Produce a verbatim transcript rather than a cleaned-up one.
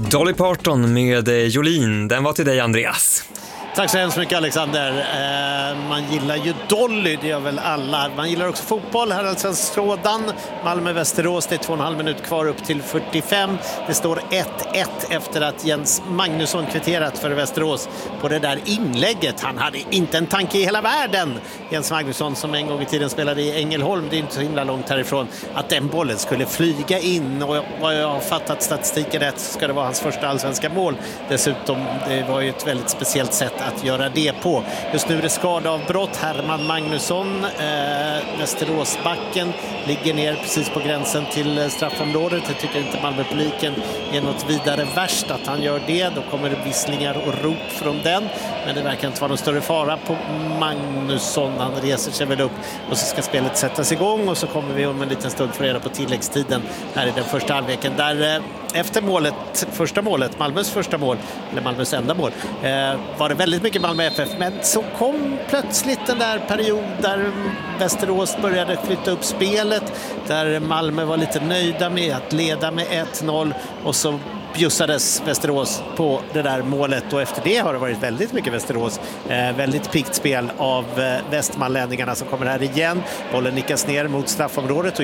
Dolly Parton med Jolene, den var till dig Andreas. Tack så hemskt mycket Alexander. Eh, man gillar ju Dolly, det gör väl alla. Man gillar också fotboll, här alltså sådan. Malmö-Västerås, det är två och en halv minut kvar upp till fyrtiofem. Det står ett ett efter att Jens Magnusson kvitterat för Västerås på det där inlägget. Han hade inte en tanke i hela världen. Jens Magnusson som en gång i tiden spelade i Ängelholm, det är inte så himla långt härifrån, att den bollen skulle flyga in. Och vad jag har fattat statistiken rätt ska det vara hans första allsvenska mål. Dessutom, det var ju ett väldigt speciellt sätt att göra det på. Just nu är det skadeavbrott. Herman Magnusson, eh, Västeråsbacken, ligger ner precis på gränsen till straffområdet. Jag tycker inte Malmöpubliken är något vidare värst att han gör det. Då kommer det visslingar och rop från den. Men det verkar inte vara någon större fara på Magnusson. Han reser sig väl upp och så ska spelet sättas igång. Och så kommer vi om en liten stund få reda på tilläggstiden här i den första halvleken. Där eh, efter målet, första målet, Malmös första mål, eller Malmös enda mål, eh, var det väldigt mycket Malmö F F. Men så kom plötsligt den där period där Västerås började flytta upp spelet. Där Malmö var lite nöjda med att leda med ett noll och så bjussades Västerås på det där målet, och efter det har det varit väldigt mycket Västerås. Eh, väldigt pikt spel av eh, västmanlänningarna som kommer här igen. Bollen nickas ner mot straffområdet och